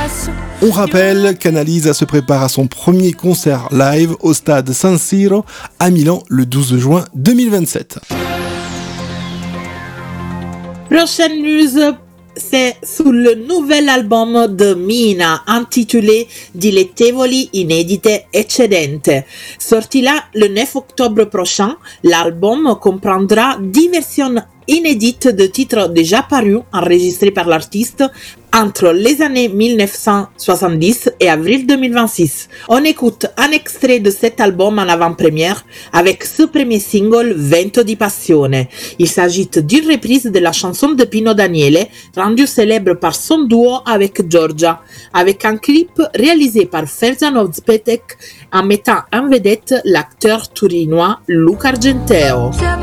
On rappelle qu'Annalisa se prépare à son premier concert live au stade San Siro à Milan le 12 juin 2027. Prochaine news, c'est sur le nouvel album de Mina intitulé Dilettevoli inedite eccedente. Sorti là le 9 octobre prochain, l'album comprendra 10 versions inédites de titres déjà parus enregistrés par l'artiste entre les années 1970 et avril 2026. On écoute un extrait de cet album en avant-première avec ce premier single Vento di Passione. Il s'agit d'une reprise de la chanson de Pino Daniele, rendue célèbre par son duo avec Giorgia, avec un clip réalisé par Ferzan Ozpetek en mettant en vedette l'acteur turinois Luca Argenteo.